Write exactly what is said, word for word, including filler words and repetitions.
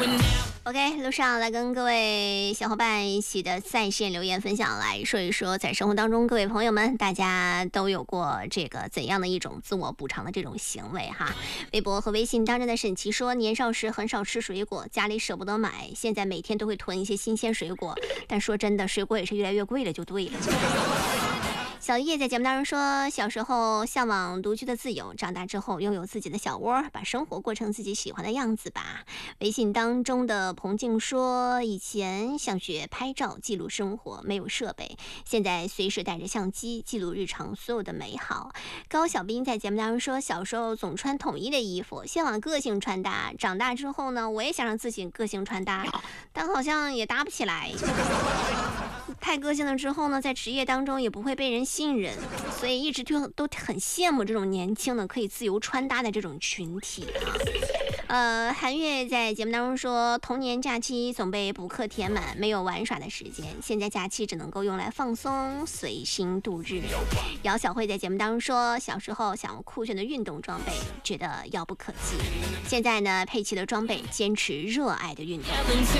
OK， 路上来跟各位小伙伴一起的在线留言分享，来说一说在生活当中各位朋友们大家都有过这个怎样的一种自我补偿的这种行为哈。微博和微信当中的沈琪说，年少时很少吃水果，家里舍不得买，现在每天都会囤一些新鲜水果，但说真的，水果也是越来越贵了就对了。小叶在节目当中说，小时候向往独居的自由，长大之后拥有自己的小窝，把生活过成自己喜欢的样子吧。微信当中的彭静说，以前想学拍照记录生活，没有设备，现在随时带着相机记录日常所有的美好。高小兵在节目当中说，小时候总穿统一的衣服，向往个性穿搭，长大之后呢，我也想让自己个性穿搭，但好像也搭不起来。太个性了之后呢，在职业当中也不会被人信任，所以一直就都很羡慕这种年轻的可以自由穿搭的这种群体啊。呃，韩月在节目当中说，童年假期总被补课填满，没有玩耍的时间，现在假期只能够用来放松，随心度日。姚小慧在节目当中说，小时候想要酷炫的运动装备，觉得遥不可及，现在呢，配齐了装备，坚持热爱的运动。